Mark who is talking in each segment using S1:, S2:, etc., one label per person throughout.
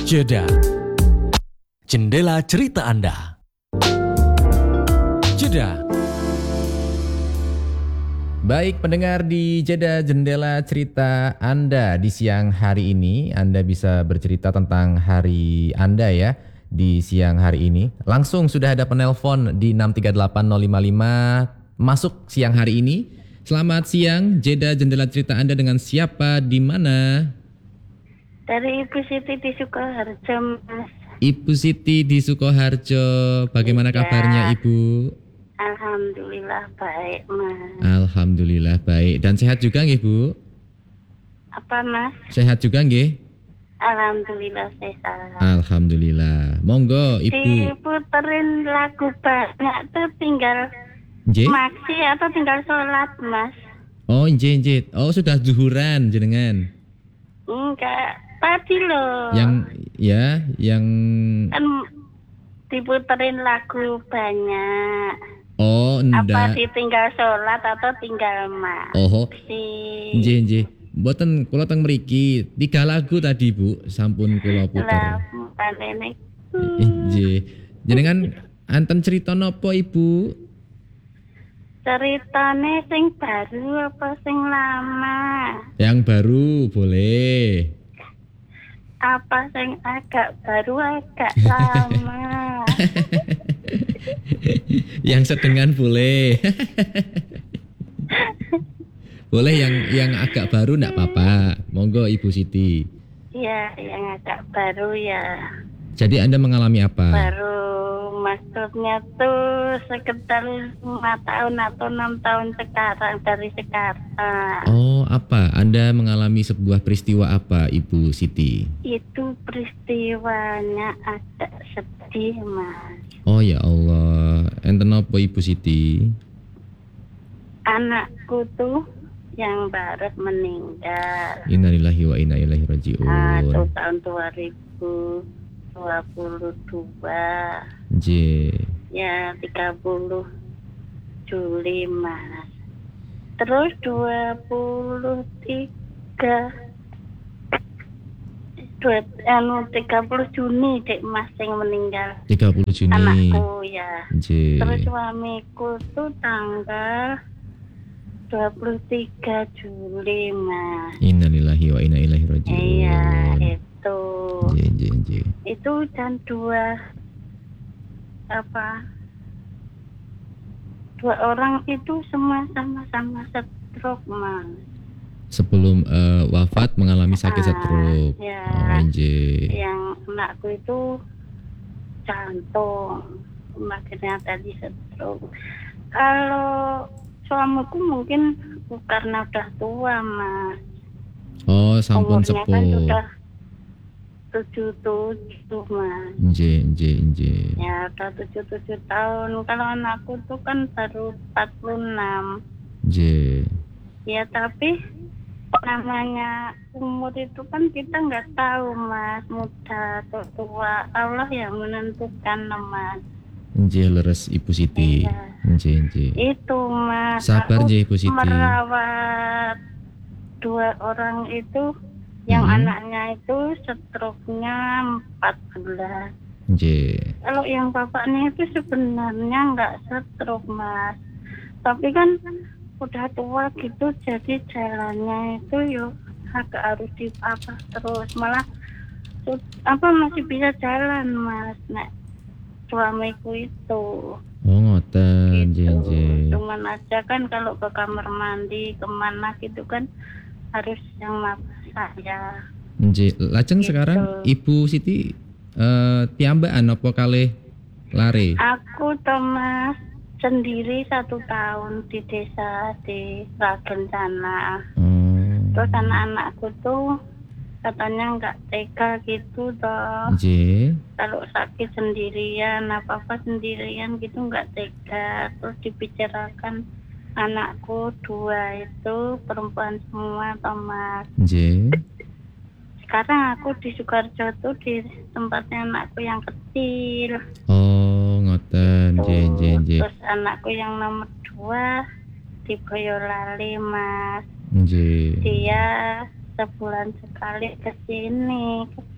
S1: Jeda. Jendela cerita Anda. Jeda.
S2: Baik pendengar di Jeda Jendela Cerita Anda di siang hari ini, Anda bisa bercerita tentang hari Anda ya di siang hari ini. Langsung sudah ada penelpon di 6380555 masuk siang hari ini. Selamat siang, Jeda Jendela Cerita Anda dengan siapa, di mana?
S3: Dari Ibu Siti di Sukoharjo, Mas.
S2: Ibu Siti di Sukoharjo, bagaimana kabarnya Ibu?
S3: Alhamdulillah baik, Mas.
S2: Alhamdulillah baik. Dan sehat juga nggih, Bu?
S3: Apa, Mas?
S2: Sehat juga nggih?
S3: Alhamdulillah sehat.
S2: Alhamdulillah. Monggo Ibu.
S3: Diputerin lagu banyak tuh tinggal
S2: Nggih?
S3: maksi atau tinggal sholat, Mas?
S2: Oh, nggih. Oh, sudah zuhuran jenengan.
S3: Enggak, tadi loh.
S2: Yang
S3: Kan diputerin lagu banyak.
S2: Oh,
S3: Apa
S2: ndak.
S3: ditinggal sholat atau tinggal
S2: Oh,
S3: maksi?
S2: nggih. Mboten kula teng mriki 3 lagu tadi, Bu. Sampun kula
S3: Lah,
S2: puter.
S3: panene.
S2: Nggih. Jenengan anten cerita napa, Ibu?
S3: Ceritane sing baru apa sing lama?
S2: Yang baru boleh.
S3: Apa sing agak baru agak lama?
S2: Yang sedengan boleh. Boleh yang agak baru enggak apa-apa. Monggo Ibu Siti.
S3: Ya, yang agak baru ya.
S2: Jadi Anda mengalami apa?
S3: Baru maksudnya tuh sekitar 5 tahun atau 6 tahun dari sekarang.
S2: Oh, apa? Anda mengalami sebuah peristiwa apa, Ibu Siti?
S3: Itu peristiwanya agak sedih, Mas.
S2: Oh ya Allah, enten apa Ibu Siti?
S3: Anakku tuh yang baru meninggal.
S2: Innalillahi wa inna ilaihi raji'un.
S3: Itu tahun 2022.
S2: Nggih.
S3: Ya 30 Juli, Mas. Terus 30 Juni Dek Mas yang meninggal.
S2: 30 Juni.
S3: Anakku ya.
S2: Nggih.
S3: Terus suamiku tuh tanggal 23 Juli, Mas.
S2: Innalillahi wa inna ilaihi raji'un.
S3: Iya, itu.
S2: Nggih.
S3: Itu dan dua orang itu semua sama-sama stroke, Mas.
S2: Sebelum wafat mengalami sakit stroke.
S3: Ya.
S2: Oh, nggih.
S3: Yang anakku itu jantung, akhirnya tadi stroke. Kalau suamiku mungkin karena udah tua, Mas.
S2: Oh, sampun
S3: Umurnya kan
S2: sepuh.
S3: sudah 77, Mas.
S2: Nggih.
S3: Ya udah 77 tahun. Kalau anakku tuh kan baru 46.
S2: Nggih.
S3: Ya tapi namanya umur itu kan kita nggak tahu, Mas, muda atau tua. Allah yang menentukan, Mas.
S2: Nggih leres Ibu Siti.
S3: Iya.
S2: Nggih.
S3: Itu, Mas.
S2: Sabar
S3: Aku
S2: nggih Ibu Siti.
S3: merawat 2 orang itu, yang anaknya itu stroke-nya 14.
S2: Nggih.
S3: Kalau yang bapaknya itu sebenarnya nggak stroke, Mas. Tapi kan udah tua gitu, jadi jalannya itu yuk agak harus terus. Malah masih bisa jalan, Mas. Nek suamiku itu.
S2: Oh, ngoten.
S3: Gitu.
S2: Nggih.
S3: Cuman aja kan kalau ke kamar mandi kemana gitu kan harus yang saya.
S2: Nggih. Lajeng
S3: Gitu.
S2: sekarang Ibu Siti tiambaan apa kalih lare?
S3: Aku Thomas sendiri 1 tahun di desa di Ragen sana. Terus anak-anakku tuh katanya nggak tega gitu toh.
S2: Nggih.
S3: Kalau sakit sendirian, apa-apa sendirian gitu nggak tega. Terus dibicarakan anakku 2 itu perempuan semua, Thomas.
S2: Nggih.
S3: Sekarang aku di Sukoharjo tuh di tempatnya anakku yang kecil.
S2: Oh, ngoten. Nggih.
S3: Terus anakku yang nomor 2 di Boyolali, Mas.
S2: Nggih.
S3: Dia sebulan sekali ke sini, ke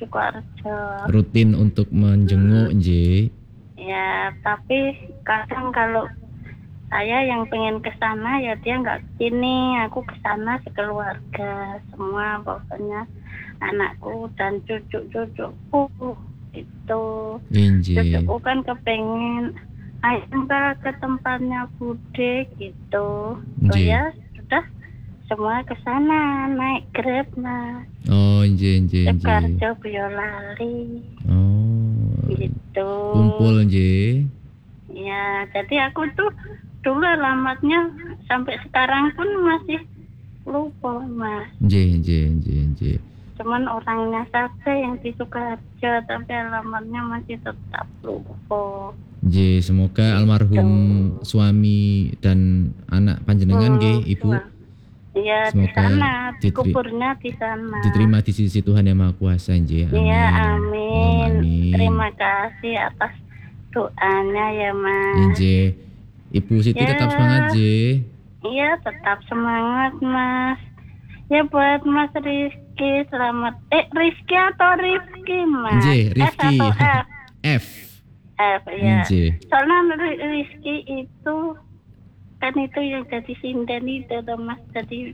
S3: Sukoharjo.
S2: Rutin untuk menjenguk nggih.
S3: Ya, tapi kadang kalau saya yang pengen ke sana ya dia nggak kesini, aku ke sana sekeluarga semua, pokoknya anakku dan cucu-cucuku itu.
S2: Nggih.
S3: Cucuku kan kepengen ayo ke tempatnya Bude gitu. Oh
S2: Nggih.
S3: ya sudah semua ke sana naik Grab Mas.
S2: Oh, nggih.
S3: Sukoharjo Boyolali
S2: Oh.
S3: gitu.
S2: Kumpul nggih.
S3: Ya, jadi aku tuh dulu alamatnya sampai sekarang pun masih lupa Mas.
S2: Nggih.
S3: Cuman orangnya saja yang di Sukoharjo, tapi alamatnya masih tetap lupa.
S2: Nggih, semoga almarhum suami dan anak panjenengan nggih, Ibu.
S3: Iya, di
S2: Semoga
S3: sana, kuburnya di sana.
S2: diterima di sisi Tuhan Yang Maha Kuasa nggih. Amin.
S3: Iya,
S2: Allahumma
S3: amin.
S2: amin.
S3: Terima kasih atas doanya ya Mas.
S2: Nggih. Ibu Siti
S3: Ya.
S2: tetap semangat nggih.
S3: Iya, tetap semangat Mas. Ya buat Mas Rizky, selamat. Rizky atau Rifki Mas?
S2: Nggih,
S3: S
S2: Rifki.
S3: atau F?
S2: F.
S3: F, ya.
S2: Nggih.
S3: Soalnya Rizky itu kan itu yang jadi sinden itu tuh Mas, jadi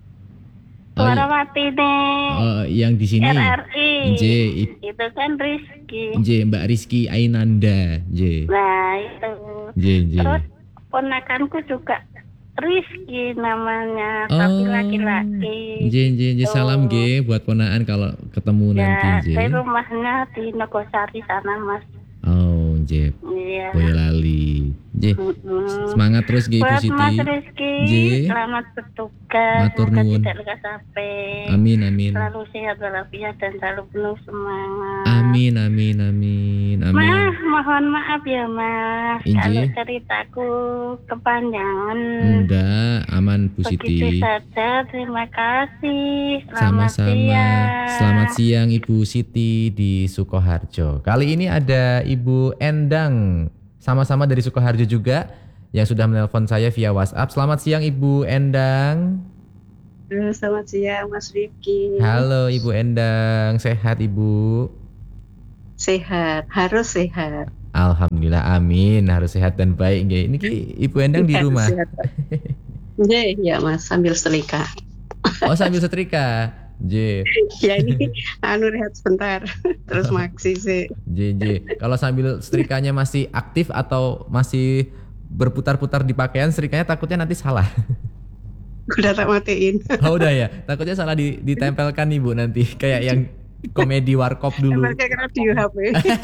S3: suarawati nih.
S2: Oh, yang di sini.
S3: RRI.
S2: Nggih,
S3: Itu kan Rizky.
S2: nggih, Mbak Rizky Ainanda, nggih.
S3: Nah itu.
S2: Nggih.
S3: Terus ponakanku juga Rizky namanya, tapi laki-laki.
S2: Nggih. Salam nggih buat ponaan kalau ketemu nanti
S3: Ya,
S2: nggih.
S3: di rumahnya di Nogosari sana Mas.
S2: Oh, nggih.
S3: Iya.
S2: Boyolali. Nggih.
S3: Mm-mm.
S2: Semangat terus nggih Ibu
S3: Buat
S2: Siti.
S3: Mas Rizky,
S2: Nggih.
S3: selamat bertugas.
S2: Matur
S3: Semoga
S2: nuwun.
S3: tidak lekas sampai.
S2: Amin.
S3: Selalu sehat walafiat dan selalu penuh semangat.
S2: Amin.
S3: Mas, mohon maaf ya Mas,
S2: Inji.
S3: kalau ceritaku kepanjangan.
S2: Enggak, aman Bu
S3: Begitu
S2: Siti.
S3: saja, terima kasih. Selamat
S2: Sama-sama.
S3: siang.
S2: Selamat siang Ibu Siti di Sukoharjo. Kali ini ada Ibu Endang, sama-sama dari Sukoharjo juga, yang sudah menelpon saya via WhatsApp. Selamat siang Ibu Endang.
S4: Selamat siang Mas Rifki.
S2: Halo Ibu Endang, sehat Ibu?
S4: Sehat, harus sehat.
S2: Alhamdulillah, amin. Harus sehat dan baik. Nggih. Ini Ibu Endang di
S4: Harus
S2: rumah.
S4: sehat. Nggih, ya Mas, sambil setrika.
S2: Oh, sambil setrika. J.
S4: Ya ini rehat sebentar. Terus maksi sih.
S2: J. Kalau sambil setrikanya masih aktif atau masih berputar-putar di pakaian, setrikanya takutnya nanti salah.
S4: Udah tak matiin.
S2: Oh udah ya, takutnya salah ditempelkan Ibu nanti kayak yang komedi warkop dulu.
S4: Pakai radio HP.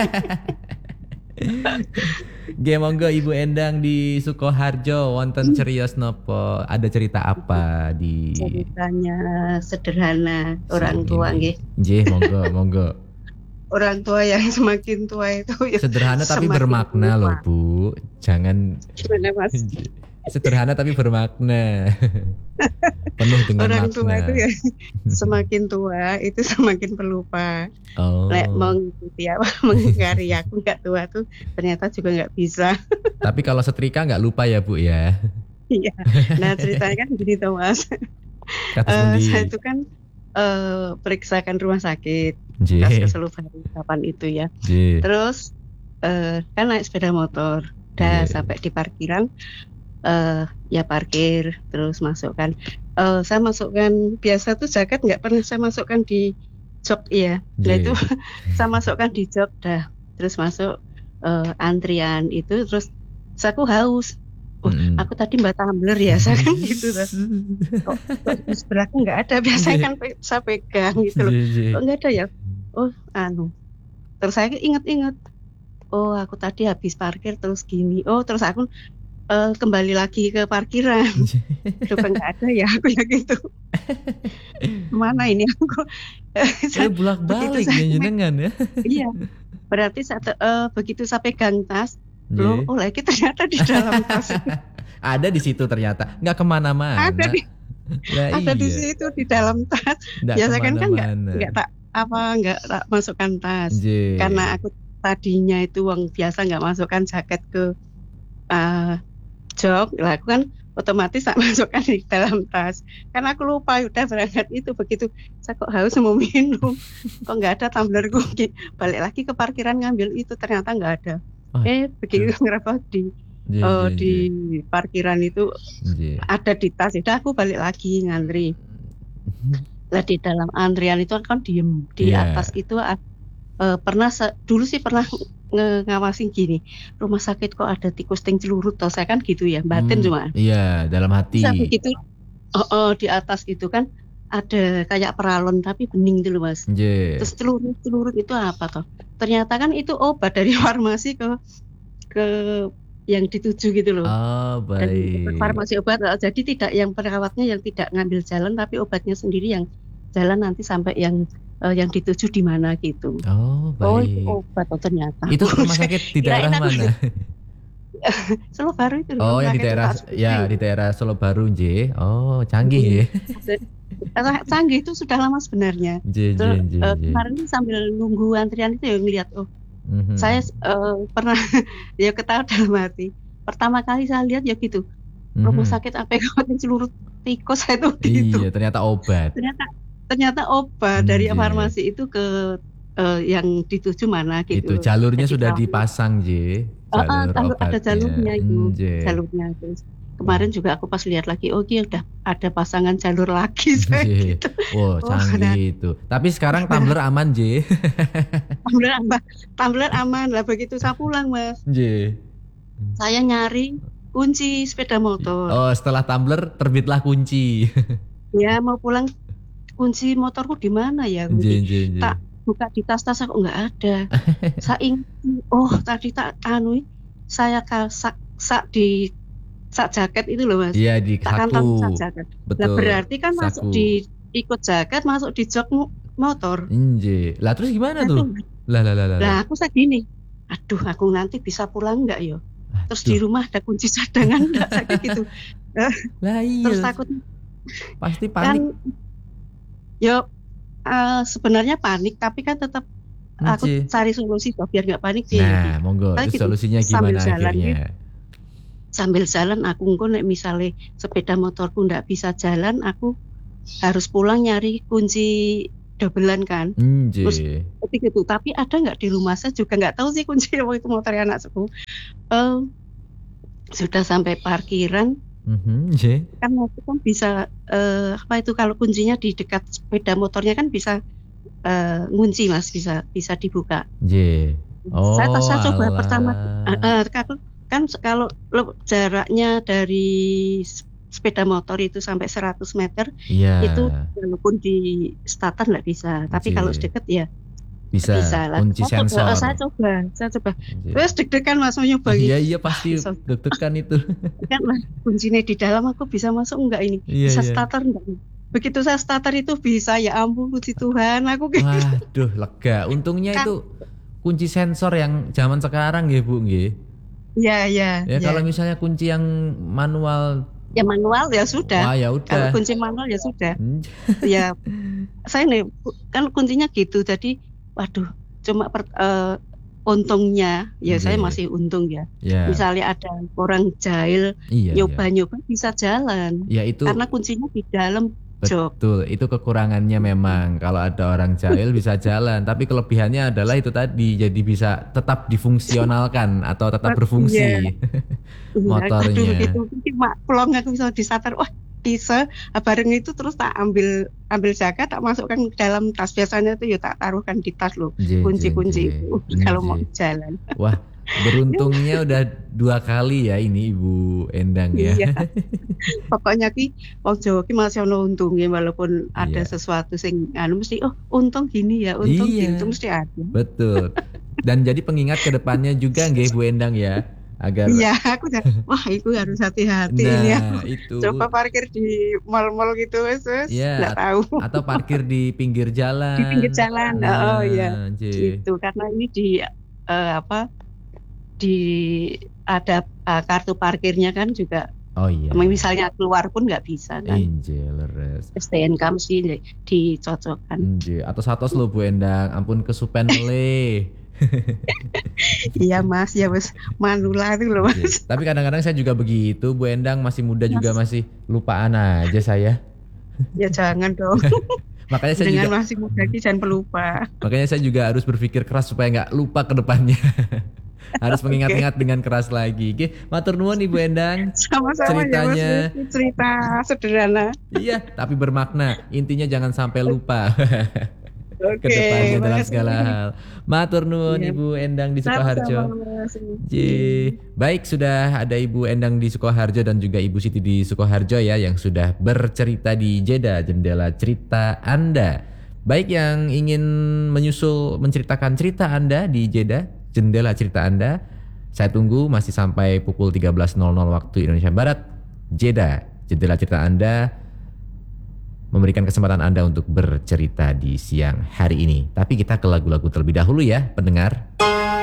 S2: Nggih, monggo Ibu Endang di Sukoharjo wonten cerios nopo? Ada cerita apa di
S4: Ceritanya sederhana, orang tua nggih.
S2: Nggih, monggo.
S4: Orang tua yang semakin tua itu ya
S2: Sederhana tapi
S4: semakin
S2: bermakna
S4: lupa.
S2: loh Bu. Jangan
S4: Gimana Mas?
S2: sederhana tapi bermakna. Penuh dengan
S4: Orang
S2: makna.
S4: tua itu ya semakin tua itu semakin pelupa.
S2: Oh.
S4: Lek mengikuti apa mengingkari aku nggak tua tuh ternyata juga nggak bisa.
S2: Tapi kalau setrika nggak lupa ya Bu ya.
S4: Iya. Nah ceritanya kan gini tuh Mas.
S2: Kata pundi.
S4: Saya itu kan periksakan rumah sakit
S2: Nggih.
S4: pas keseluruhan kapan itu ya.
S2: Nggih.
S4: Terus kan naik sepeda motor, udah
S2: Iya.
S4: sampai di parkiran, ya parkir, terus masukkan. Saya masukkan biasa tuh jaket nggak pernah saya masukkan di jok ya. Nah
S2: Nggih.
S4: itu saya masukkan di jok dah. Terus masuk antrian itu, terus aku haus.
S2: Mm-mm.
S4: Aku tadi mbak tumbler ya, saya kan gitu tuh. Kok di sebelahku nggak ada, biasanya kan saya pegang gitu loh.
S2: Nggih.
S4: Kok nggak ada ya? Oh, terus saya inget-inget. Oh, aku tadi habis parkir terus gini. Oh, terus aku kembali lagi ke parkiran. Coba nggak ada ya, aku ya gitu. Mana ini aku?
S2: Saya bolak-balik
S4: Begitu saya-
S2: jenengan ya.
S4: Iya. Berarti begitu saya pegang tas,
S2: Nggih.
S4: loh, lagi ternyata di dalam tas.
S2: Ada di situ ternyata, nggak kemana-mana.
S4: Ada di-
S2: Lah
S4: Ada di
S2: iya,
S4: situ di dalam tas.
S2: nggak
S4: Biasa kan
S2: kemana-mana.
S4: nggak tak masukkan tas.
S2: Nggih.
S4: Karena aku tadinya itu uang biasa nggak masukkan jaket ke jok, lah aku kan otomatis tak masukkan di dalam tas. Karena aku lupa udah berangkat itu, begitu saya kok haus mau minum, kok nggak ada tumblerku. Balik lagi ke parkiran ngambil itu, ternyata nggak ada.
S2: Oh,
S4: Begitu ngerasa di parkiran itu ada di tas. Udah aku balik lagi ngantri. Lah di dalam antrian itu kan diem di atas itu dulu sih pernah ngawasin gini, rumah sakit kok ada tikus ting celurut, toh saya kan gitu ya, batin cuma.
S2: Iya, dalam hati.
S4: Bisa begitu. Di atas itu kan ada kayak peralon tapi bening gitu loh Mas. Terus celurut itu apa toh? Ternyata kan itu obat dari farmasi ke yang dituju gitu loh.
S2: Oh, baik.
S4: Dan farmasi obat, jadi tidak yang perawatnya yang tidak ngambil jalan, tapi obatnya sendiri yang jalan nanti sampai yang dituju di mana gitu.
S2: Oh, baik.
S4: Itu obat ternyata.
S2: Itu rumah sakit di daerah mana?
S4: Solo Baru itu.
S2: Oh, yang di daerah di daerah Solo Baru, J. Oh, canggih ya.
S4: Canggih itu sudah lama sebenarnya. Kemarin sambil nunggu antrian itu ya ngeliat, saya pernah ya ketawa dalam hati. Pertama kali saya lihat ya gitu. Rumah sakit apa yang seluruh tikus itu gitu.
S2: Iya, ternyata obat.
S4: Ternyata obat dari farmasi itu ke yang dituju mana gitu.
S2: Itu jalurnya sudah dipasang, J.
S4: Ada jalurnya itu. Jalurnya terus. Kemarin juga aku pas lihat lagi, udah ada pasangan jalur lagi saya gitu.
S2: Wow, canggih itu. Tapi sekarang tumbler aman, J.
S4: Tumbler aman lah, begitu saya pulang Mas.
S2: J.
S4: Saya nyari kunci sepeda motor.
S2: Oh, setelah tumbler terbitlah kunci.
S4: Ya, mau pulang kunci motorku di mana ya? Tak buka di tas-tas aku nggak ada. Saya ingat, tadi saya sak di sak jaket itu loh Mas.
S2: Iya, di
S4: kantong
S2: saku.
S4: sak jaket.
S2: Betul.
S4: Nah, berarti kan
S2: saku.
S4: masuk di ikut jaket, masuk di jok motor.
S2: Lah terus gimana tuh? Lah
S4: aku segini. Aduh, aku nanti bisa pulang nggak yo? Terus di rumah ada kunci cadangan nggak? Saya gitu.
S2: Lah iya.
S4: Terus takut.
S2: Pasti panik.
S4: Kan, sebenarnya panik, tapi kan tetap aku cari solusi biar nggak panik.
S2: Nah, monggo. Itu solusinya gimana akhirnya?
S4: Sambil jalan aku nek misalnya sepeda motorku nggak bisa jalan, aku harus pulang nyari kunci dobelan kan. Terus gitu. Tapi ada nggak di rumah, saya juga nggak tahu sih kunci waktu itu motor anak suku. Sudah sampai parkiran. Kan waktu kan bisa kalau kuncinya di dekat sepeda motornya kan bisa ngunci Mas, bisa dibuka. Saya coba pertama kan kalau jaraknya dari sepeda motor itu sampai 100 meter itu walaupun di starter nggak bisa, tapi kalau sedekat ya bisa lah.
S2: Kunci sensor.
S4: Saya coba. Terus deg-degan Mas mau nyoba.
S2: Iya pasti deg-degan itu.
S4: Kan lah kuncinya di dalam, aku bisa masuk enggak ini? Bisa starter enggak? Begitu saya starter itu bisa, ya ampun puji Tuhan aku.
S2: Waduh, lega. Untungnya itu kunci sensor yang zaman sekarang ya Bu nggih.
S4: Iya.
S2: Ya kalau misalnya kunci yang manual.
S4: Ya manual ya sudah.
S2: Wah, ya udah.
S4: Kalau kunci manual ya sudah. Ya saya nih kan kuncinya gitu, jadi waduh, cuma untungnya ya saya masih untung ya. Misalnya ada orang jahil nyoba bisa jalan.
S2: Ya itu.
S4: Karena kuncinya di dalam jok.
S2: Betul, itu kekurangannya memang. Kalau ada orang jahil bisa jalan, tapi kelebihannya adalah itu tadi, jadi bisa tetap difungsionalkan atau tetap berfungsi motornya.
S4: Aduh, gitu. Pelong aku bisa disasar. Wah, bisa. Bareng itu terus tak ambil jaket, tak masukkan ke dalam tas. Biasanya itu ya tak taruhkan di tas loh. Kunci-kunci itu kalau mau jalan.
S2: Wah, beruntungnya udah 2 kali ya ini Ibu Endang ya.
S4: Iya. Pokoknya ki wong Jawa ki masih ono untungnya, walaupun ada sesuatu sing mesti untung gini ya, untung gitu mesti ada.
S2: Betul. Dan jadi pengingat ke depannya juga nggih Bu Endang ya, agar
S4: aku wah itu harus hati-hati ini ya.
S2: Itu.
S4: Coba parkir di mal-mal gitu wes enggak tahu.
S2: Atau parkir di pinggir jalan.
S4: Di pinggir jalan. Gitu, karena ini ada kartu parkirnya kan juga. Misalnya keluar pun nggak bisa kan. STNK mesti dicocokkan.
S2: Atau satu lo Bu Endang, ampun kesupen le.
S4: Iya Mas, ya wis manula itu loh
S2: Iya.
S4: Mas.
S2: Tapi kadang-kadang saya juga begitu, Bu Endang, masih muda juga masih lupaan aja saya.
S4: Ya jangan dong.
S2: Makanya saya juga
S4: Dengan masih muda ini jangan pelupa.
S2: makanya saya juga harus berpikir keras supaya nggak lupa ke depannya. Harus mengingat-ingat dengan keras lagi. Oke, matur nuwun Ibu Endang.
S4: Sama-sama ya Mas.
S2: Ceritanya.
S4: Cerita sederhana.
S2: Iya, tapi bermakna. Intinya jangan sampai lupa ke
S4: Oke,
S2: depannya dalam
S4: makasih.
S2: segala hal. Matur nuwun
S4: Iya.
S2: Ibu Endang di
S4: Sama-sama,
S2: Sukoharjo.
S4: Mas.
S2: J. Baik, sudah ada Ibu Endang di Sukoharjo dan juga Ibu Siti di Sukoharjo ya yang sudah bercerita di Jeda Jendela Cerita Anda. Baik yang ingin menyusul menceritakan cerita Anda di Jeda Jendela Cerita Anda, saya tunggu masih sampai pukul 13.00 waktu Indonesia Barat. Jeda Jendela Cerita Anda memberikan kesempatan Anda untuk bercerita di siang hari ini. Tapi kita ke lagu-lagu terlebih dahulu ya, pendengar.